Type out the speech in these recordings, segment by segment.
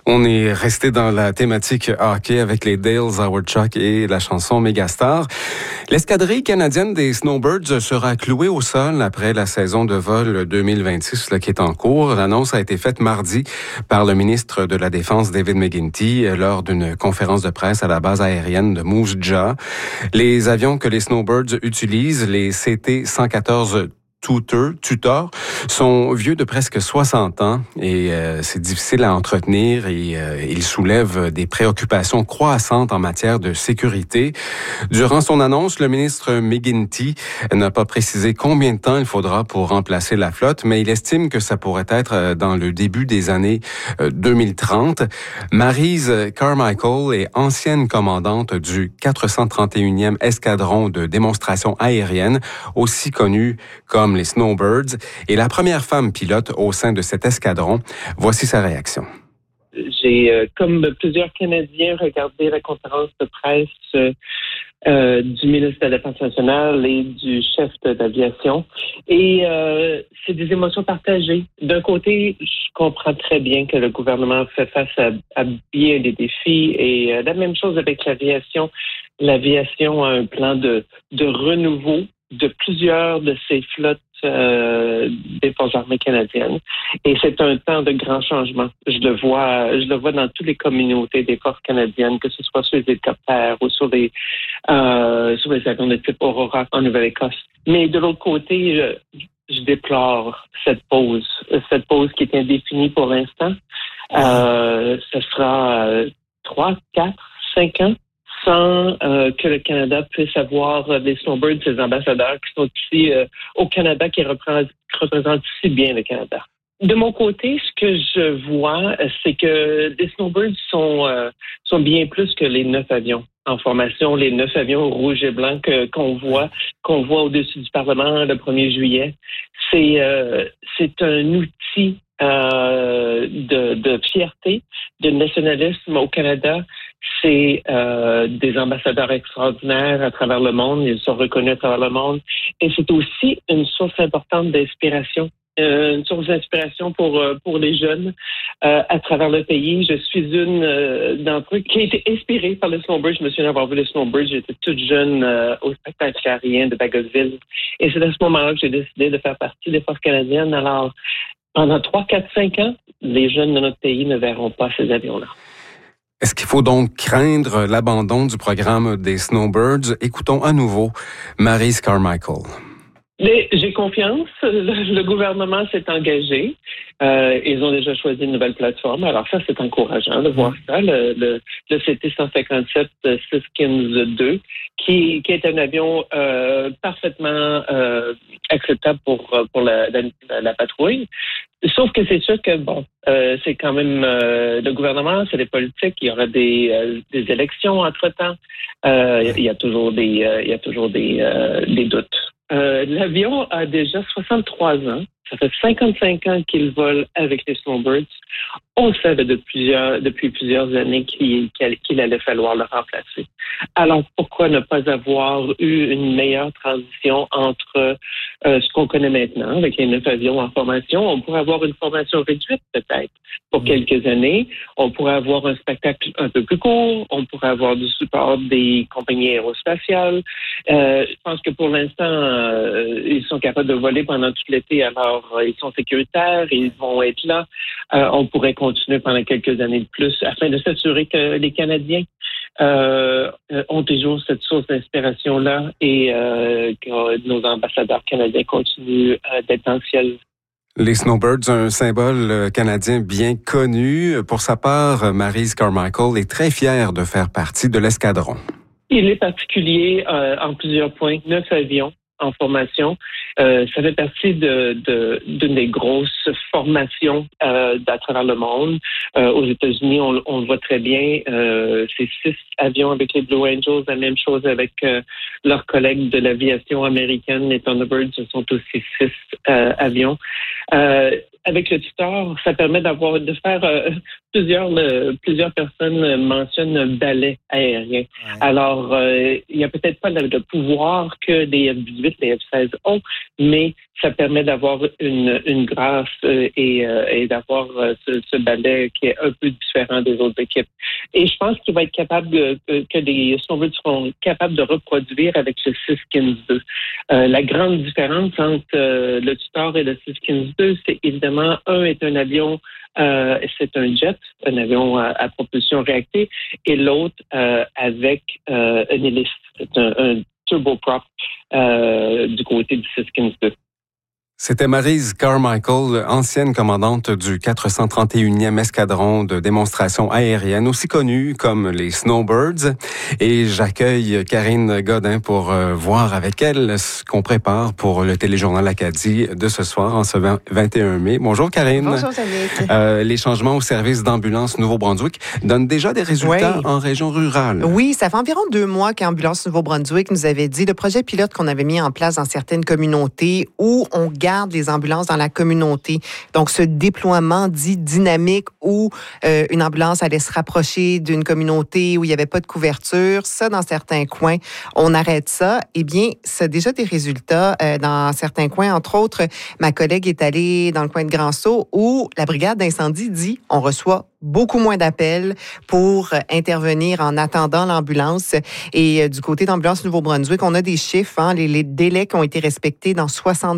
On est resté dans la thématique hockey avec les Dales Hawerchuk et la chanson Megastar. L'escadrille canadienne des Snowbirds sera clouée au sol après la saison de vol 2026 qui est en cours. L'annonce a été faite mardi par le ministre de la Défense David McGuinty lors d'une conférence de presse à la base aérienne de Moose Jaw. Les avions que les Snowbirds utilisent, les CT-114 Tutor, sont vieux de presque 60 ans et c'est difficile à entretenir et ils soulèvent des préoccupations croissantes en matière de sécurité. Durant son annonce, le ministre McGuinty n'a pas précisé combien de temps il faudra pour remplacer la flotte, mais il estime que ça pourrait être dans le début des années 2030. Maryse Carmichael est ancienne commandante du 431e escadron de démonstration aérienne, aussi connu comme les Snowbirds, et la première femme pilote au sein de cet escadron. Voici sa réaction. J'ai, comme plusieurs Canadiens, regardé la conférence de presse du ministre de la Défense nationale et du chef de l'aviation. Et c'est des émotions partagées. D'un côté, je comprends très bien que le gouvernement fait face à bien des défis. Et la même chose avec l'aviation. L'aviation a un plan de renouveau de plusieurs de ses flottes des Forces armées canadiennes. Et c'est un temps de grands changements. Je le vois dans toutes les communautés des forces canadiennes, que ce soit sur les hélicoptères ou sur les avions de type Aurora en Nouvelle-Écosse. Mais de l'autre côté, je déplore cette pause qui est indéfinie pour l'instant. Ce sera 3, 4, 5 ans sans que le Canada puisse avoir des Snowbirds, ces ambassadeurs qui sont ici au Canada, qui représentent si bien le Canada. De mon côté, ce que je vois, c'est que les Snowbirds sont bien plus que les 9 avions en formation, les 9 avions rouges et blancs qu'on voit au-dessus du Parlement le 1er juillet. C'est un outil de fierté, de nationalisme au Canada. C'est des ambassadeurs extraordinaires à travers le monde. Ils sont reconnus à travers le monde. Et c'est aussi une source importante d'inspiration. Une source d'inspiration pour les jeunes à travers le pays. Je suis une d'entre eux qui a été inspirée par le Snowbird. Je me souviens d'avoir vu le Snowbird. J'étais toute jeune au spectacle aérien de Bagotville. Et c'est à ce moment-là que j'ai décidé de faire partie des Forces canadiennes. Alors, pendant 3, 4, 5 ans, les jeunes de notre pays ne verront pas ces avions-là. Est-ce qu'il faut donc craindre l'abandon du programme des Snowbirds? Écoutons à nouveau Maryse Carmichael. J'ai confiance. Le gouvernement s'est engagé. Ils ont déjà choisi une nouvelle plateforme. Alors ça, c'est encourageant de voir ça. Le CT-157 Siskins 2, qui est un avion parfaitement acceptable pour la patrouille. Sauf que c'est sûr que c'est quand même le gouvernement, c'est les politiques. Il y aura des élections entre-temps. Il y a toujours des doutes. L'avion a déjà 63 ans. Ça fait 55 ans qu'il vole avec les Snowbirds. On savait depuis plusieurs années qu'il allait falloir le remplacer. Alors, pourquoi ne pas avoir eu une meilleure transition entre ce qu'on connaît maintenant avec les 9 avions en formation? On pourrait avoir une formation réduite peut-être pour quelques années. On pourrait avoir un spectacle un peu plus court. On pourrait avoir du support des compagnies aérospatiales. Je pense que pour l'instant, ils sont capables de voler pendant tout l'été. Alors, ils sont sécuritaires, ils vont être là. On pourrait continuer pendant quelques années de plus afin de s'assurer que les Canadiens ont toujours cette source d'inspiration-là et que nos ambassadeurs canadiens continuent d'être dans le ciel. Les Snowbirds, un symbole canadien bien connu. Pour sa part, Maryse Carmichael est très fière de faire partie de l'escadron. Il est particulier en plusieurs points. 9 avions en formation. Ça fait partie d'une des grosses formations à travers le monde. Aux États-Unis, on le voit très bien. C'est 6 avions avec les Blue Angels, la même chose avec leurs collègues de l'aviation américaine. Les Thunderbirds, ce sont aussi 6 avions. Avec le tuteur, ça permet de faire plusieurs personnes mentionnent un ballet aérien. Ouais. Alors, il n'y a peut-être pas le pouvoir que les F-18, les F-16 ont, mais ça permet d'avoir une grâce et d'avoir ce ballet qui est un peu différent des autres équipes. Et je pense qu'il va être capable que les snowbirds seront capables de reproduire avec le Siskins 2. La grande différence entre le Tutor et le Siskins 2, c'est évidemment, un est un avion, c'est un jet, un avion à propulsion réactive, et l'autre avec un hélice, c'est un turboprop du côté du Siskins 2. C'était Maryse Carmichael, ancienne commandante du 431e escadron de démonstration aérienne, aussi connu comme les Snowbirds. Et j'accueille Karine Godin pour voir avec elle ce qu'on prépare pour le téléjournal Acadie de ce soir, en ce 21 mai. Bonjour Karine. Bonjour Jannick. Les changements au service d'ambulance Nouveau-Brunswick donnent déjà des résultats en région rurale. Oui, ça fait environ 2 mois qu'Ambulance Nouveau-Brunswick nous avait dit le projet pilote qu'on avait mis en place dans certaines communautés où on garde les ambulances dans la communauté. Donc, ce déploiement dit dynamique où une ambulance allait se rapprocher d'une communauté où il n'y avait pas de couverture, ça, dans certains coins, on arrête ça. Eh bien, ça a déjà des résultats dans certains coins. Entre autres, ma collègue est allée dans le coin de Grand-Sault où la brigade d'incendie dit on reçoit beaucoup moins d'appels pour intervenir en attendant l'ambulance. Et du côté d'Ambulance Nouveau-Brunswick, on a des chiffres, les délais qui ont été respectés dans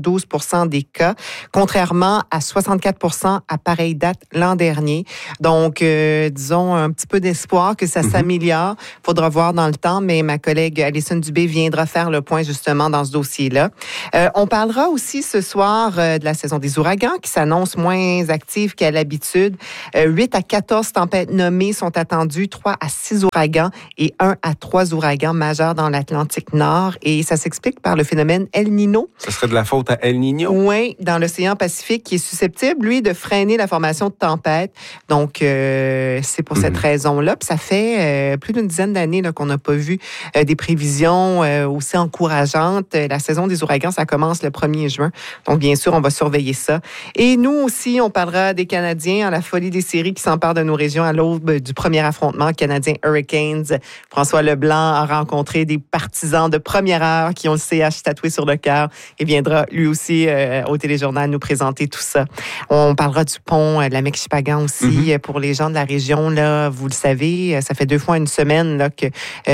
72% des cas, contrairement à 64% à pareille date l'an dernier. Donc, disons, un petit peu d'espoir que ça s'améliore. Faudra voir dans le temps, mais ma collègue Alison Dubé viendra faire le point justement dans ce dossier-là. On parlera aussi ce soir de la saison des ouragans qui s'annonce moins active qu'à l'habitude. 8 à 14 tempêtes nommées sont attendues, 3 à 6 ouragans et 1 à 3 ouragans majeurs dans l'Atlantique Nord. Et ça s'explique par le phénomène El Niño. Ce serait de la faute à El Niño? Oui, dans l'océan Pacifique, qui est susceptible, lui, de freiner la formation de tempêtes. Donc, c'est pour cette raison-là. Puis ça fait plus d'une dizaine d'années là, qu'on n'a pas vu des prévisions aussi encourageantes. La saison des ouragans, ça commence le 1er juin. Donc, bien sûr, on va surveiller ça. Et nous aussi, on parlera des Canadiens à la folie des séries qui s'emparent de nos régions à l'aube du premier affrontement canadien Hurricanes. François Leblanc a rencontré des partisans de première heure qui ont le CH tatoué sur le cœur et viendra lui aussi au téléjournal nous présenter tout ça. On parlera du pont de la Mexipagan aussi pour les gens de la région. Là, vous le savez, ça fait 2 fois une semaine là, que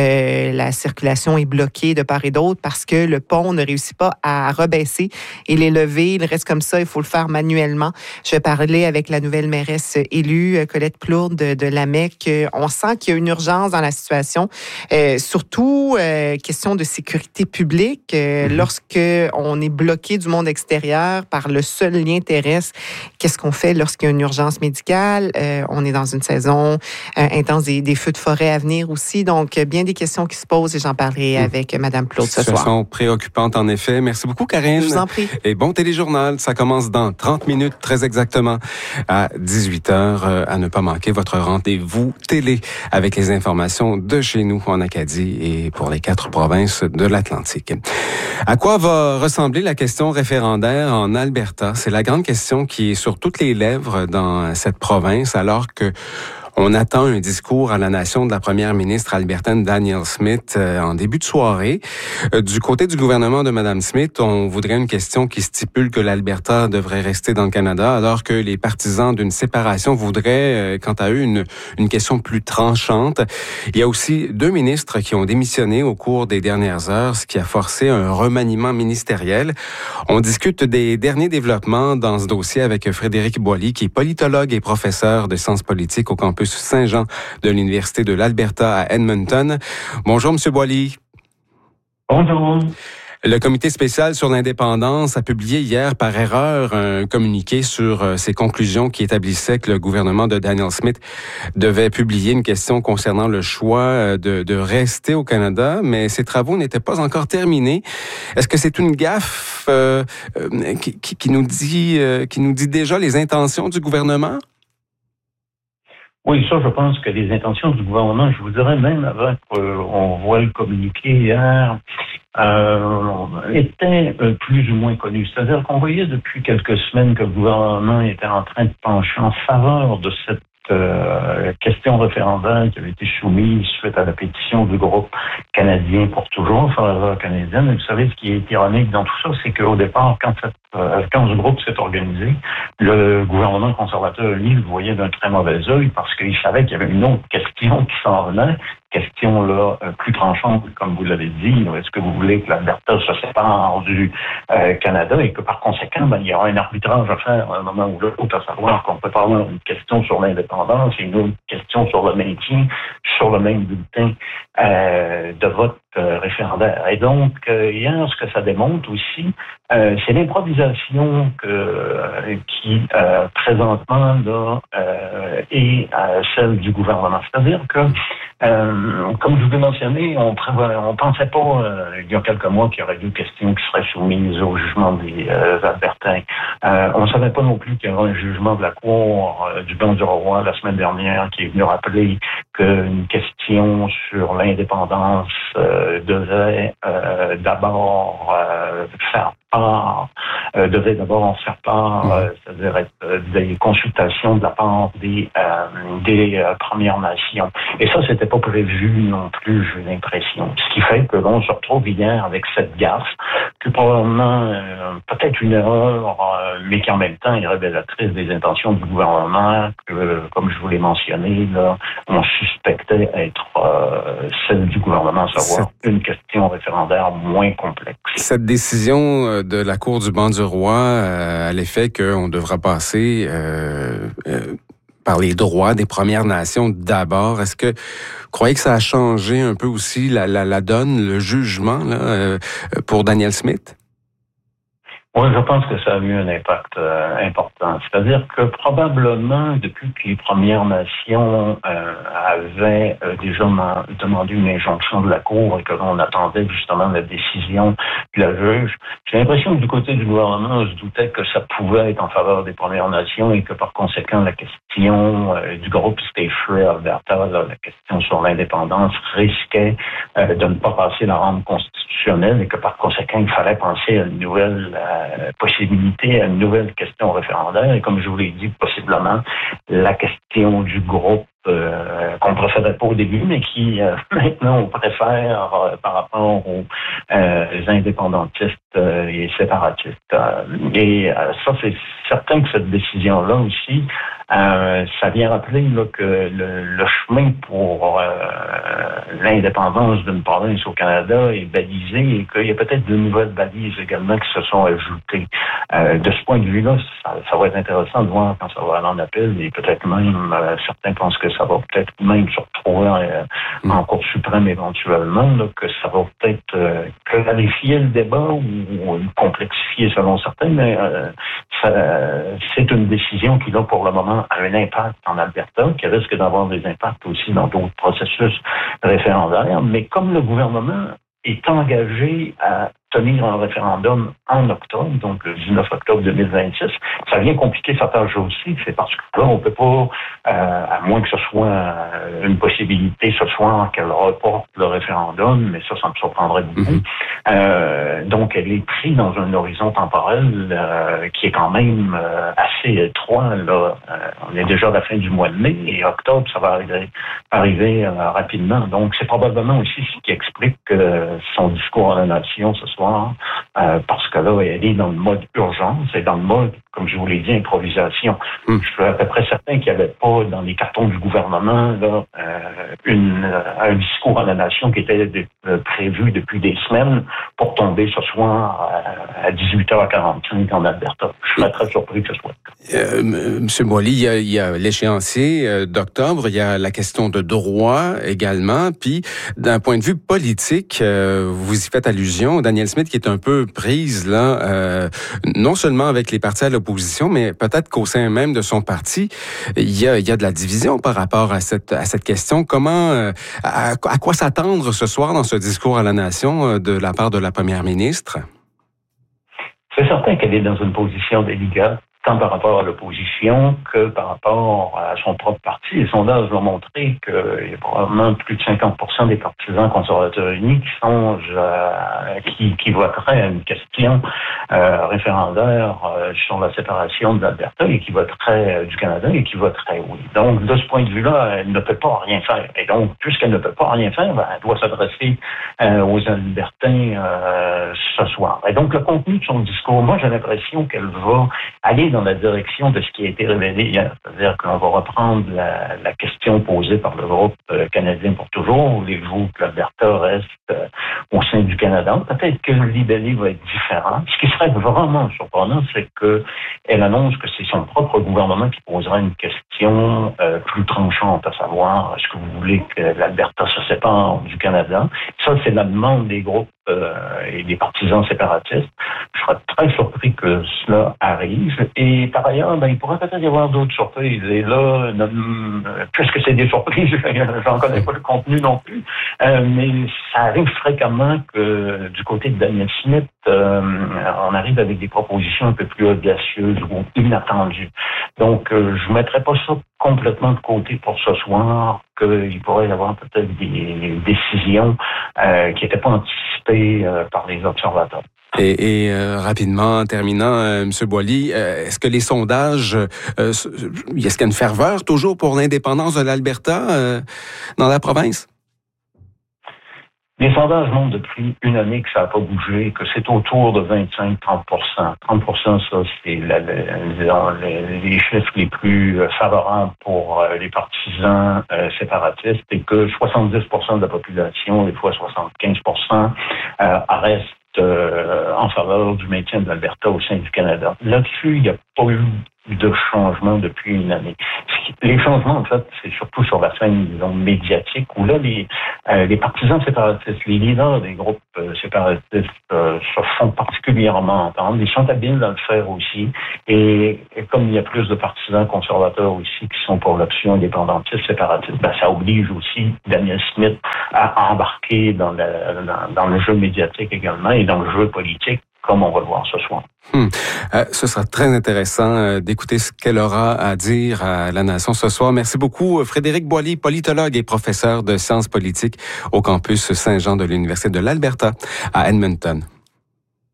la circulation est bloquée de part et d'autre parce que le pont ne réussit pas à rebaisser et les lever. Il reste comme ça, il faut le faire manuellement. Je vais parler avec la nouvelle mairesse élue, Colette Plourde de Lamec. On sent qu'il y a une urgence dans la situation, surtout question de sécurité publique. Lorsque on est bloqué du monde extérieur par le seul lien terrestre, qu'est-ce qu'on fait lorsqu'il y a une urgence médicale? On est dans une saison intense des feux de forêt à venir aussi. Donc, bien des questions qui se posent et j'en parlerai avec Mme Plourde ce soir. Situation préoccupante, en effet. Merci beaucoup, Karine. Je vous en prie. Et bon téléjournal. Ça commence dans 30 minutes, très exactement, à 18h. À ne pas manquer votre rendez-vous télé avec les informations de chez nous en Acadie et pour les 4 provinces de l'Atlantique. À quoi va ressembler la question référendaire en Alberta? C'est la grande question qui est sur toutes les lèvres dans cette province alors que on attend un discours à la nation de la première ministre albertaine Danielle Smith en début de soirée. Du côté du gouvernement de Mme Smith, on voudrait une question qui stipule que l'Alberta devrait rester dans le Canada, alors que les partisans d'une séparation voudraient, quant à eux, une question plus tranchante. Il y a aussi 2 ministres qui ont démissionné au cours des dernières heures, ce qui a forcé un remaniement ministériel. On discute des derniers développements dans ce dossier avec Frédéric Boily, qui est politologue et professeur de sciences politiques au campus Saint-Jean de l'Université de l'Alberta à Edmonton. Bonjour, M. Boily. Bonjour. Le comité spécial sur l'indépendance a publié hier par erreur un communiqué sur ses conclusions qui établissaient que le gouvernement de Danielle Smith devait publier une question concernant le choix de rester au Canada, mais ces travaux n'étaient pas encore terminés. Est-ce que c'est une gaffe qui nous dit déjà les intentions du gouvernement? Oui, ça, je pense que les intentions du gouvernement, je vous dirais même avant qu'on voit le communiqué hier, étaient plus ou moins connues. C'est-à-dire qu'on voyait depuis quelques semaines que le gouvernement était en train de pencher en faveur de cette question référendaire qui avait été soumise suite à la pétition du groupe canadien pour toujours, Faveur canadienne. Et vous savez, ce qui est ironique dans tout ça, c'est qu'au départ, quand ce groupe s'est organisé, le gouvernement conservateur, lui, le voyait d'un très mauvais œil parce qu'il savait qu'il y avait une autre question qui s'en venait, question là plus tranchante, comme vous l'avez dit. Est-ce que vous voulez que l'Alberta se sépare du Canada et que par conséquent, il y aura un arbitrage à faire à un moment ou l'autre, à savoir qu'on peut pas avoir une question sur l'indépendance et une autre question sur le maintien sur le même bulletin de vote référendaire. Et donc, hier, ce que ça démontre aussi, c'est l'improvisation qui présentement là, est celle du gouvernement. C'est-à-dire que comme je vous l'ai mentionné, on pensait pas il y a quelques mois qu'il y aurait deux questions qui seraient soumises au jugement des Albertains. On savait pas non plus qu'il y aurait un jugement de la Cour du banc du roi la semaine dernière qui est venu rappeler qu'une question sur l'indépendance devait d'abord faire part, c'est-à-dire être des consultations de la part des Premières Nations. Et ça, c'était pas prévu non plus, j'ai l'impression. Ce qui fait que l'on se retrouve hier avec cette gaffe, que probablement peut-être une erreur, mais qui en même temps est révélatrice des intentions du gouvernement, que, comme je vous l'ai mentionné, là, on suspectait être celle du gouvernement, à savoir une question référendaire moins complexe. Cette décision de la Cour du banc du roi à l'effet qu'on devra passer par les droits des Premières Nations d'abord. Est-ce que vous croyez que ça a changé un peu aussi la donne, le jugement là, pour Danielle Smith? Oui, je pense que ça a eu un impact important. C'est-à-dire que probablement, depuis que les Premières Nations avaient déjà demandé une injonction de la Cour et que l'on attendait justement la décision de la juge, j'ai l'impression que du côté du gouvernement, on se doutait que ça pouvait être en faveur des Premières Nations et que par conséquent, la question du groupe Stay Free Alberta, la question sur l'indépendance, risquait de ne pas passer la rampe constitutionnelle et que par conséquent, il fallait penser à une nouvelle possibilité à une nouvelle question référendaire. Et comme je vous l'ai dit, possiblement la question du groupe qu'on ne préférait pas au début, mais qui maintenant on préfère par rapport aux indépendantistes et séparatistes. Et ça, c'est certain que cette décision-là aussi, ça vient rappeler là, que le chemin pour l'indépendance d'une province au Canada est balisé et qu'il y a peut-être de nouvelles balises également qui se sont ajoutées. De ce point de vue-là, ça va être intéressant de voir quand ça va aller en appel et peut-être même, certains pensent que ça va peut-être même se retrouver en Cour suprême éventuellement, là, que ça va peut-être clarifier le débat ou le complexifier selon certains, mais c'est une décision qui, là, pour le moment, a un impact en Alberta, qui risque d'avoir des impacts aussi dans d'autres processus référendaires. Mais comme le gouvernement est engagé à tenir un référendum en octobre, donc le 19 octobre 2026. Ça vient compliquer sa tâche aussi, c'est parce que là, on peut pas, à moins que ce soit une possibilité ce soir qu'elle reporte le référendum, mais ça me surprendrait beaucoup. Donc, elle est prise dans un horizon temporel qui est quand même assez étroit. Là. On est déjà à la fin du mois de mai et octobre, ça va arriver rapidement. Donc, c'est probablement aussi ce qui explique son discours à la nation ce soir. Parce que là, elle est dans le mode urgence et dans le mode, comme je vous l'ai dit, improvisation. Je suis à peu près certain qu'il n'y avait pas dans les cartons du gouvernement là, un discours à la nation qui était prévu depuis des semaines pour tomber ce soir à 18h45 en Alberta. Je serais très surpris que ce soit. Monsieur Boily, il y a l'échéancier d'octobre, il y a la question de droit également, puis d'un point de vue politique, vous y faites allusion, Danielle Smith qui est un peu prise là, non seulement avec les partis à l'opposition, mais peut-être qu'au sein même de son parti, il y a de la division par rapport à cette question. Comment, à quoi s'attendre ce soir dans ce discours à la nation de la part de la première ministre? C'est certain qu'elle est dans une position délicate. tant par rapport à l'opposition que par rapport à son propre parti. Les sondages ont montré qu'il y a probablement plus de 50% des partisans conservateurs unis qui voteraient à une question référendaire sur la séparation de l'Alberta et qui voteraient du Canada et qui voteraient oui. Donc, de ce point de vue-là, elle ne peut pas rien faire. Et donc, puisqu'elle ne peut pas rien faire, elle doit s'adresser aux Albertains ce soir. Et donc, le contenu de son discours, moi, j'ai l'impression qu'elle va aller dans la direction de ce qui a été révélé hier. C'est-à-dire qu'on va reprendre la question posée par le groupe canadien pour toujours. Voulez-vous que l'Alberta reste au sein du Canada? Peut-être que le libellé va être différent. Ce qui serait vraiment surprenant, c'est qu'elle annonce que c'est son propre gouvernement qui posera une question plus tranchante, à savoir, est-ce que vous voulez que l'Alberta se sépare du Canada? Ça, c'est la demande des groupes et des partisans séparatistes. Je serais très surpris que cela arrive. Et par ailleurs, il pourrait peut-être y avoir d'autres surprises. Et là, puisque c'est des surprises, j'en connais pas le contenu non plus, mais ça arrive fréquemment que du côté de Daniel Smith, on arrive avec des propositions un peu plus audacieuses ou inattendues. Donc, je ne mettrais pas ça complètement de côté pour ce soir, qu'il pourrait y avoir peut-être des décisions qui n'étaient pas anticipées par les observateurs. Et rapidement, en terminant, M. Boily, est-ce que les sondages, est-ce qu'il y a une ferveur toujours pour l'indépendance de l'Alberta dans la province? Les sondages montrent depuis une année que ça n'a pas bougé, que c'est autour de 25-30%. 30%, ça, c'est les chiffres les plus favorables pour les partisans séparatistes et que 70% de la population, des fois 75%, reste en faveur du maintien de l'Alberta au sein du Canada. Là-dessus, il n'y a pas eu de changement depuis une année. Les changements, en fait, c'est surtout sur la scène, disons, médiatique, où là, les partisans séparatistes, les leaders des groupes séparatistes se font particulièrement entendre. Ils sont habiles dans le faire aussi. Et comme il y a plus de partisans conservateurs aussi qui sont pour l'option indépendantiste séparatiste, ça oblige aussi Daniel Smith à embarquer dans le jeu médiatique également et dans le jeu politique, comme on va le voir ce soir. Ce sera très intéressant d'écouter ce qu'elle aura à dire à la nation ce soir. Merci beaucoup, Frédéric Boily, politologue et professeur de sciences politiques au campus Saint-Jean de l'Université de l'Alberta à Edmonton.